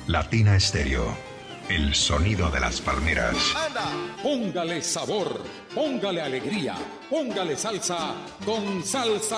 Latina Estéreo, el sonido de las palmeras. Póngale sabor, póngale alegría, póngale salsa con Salsa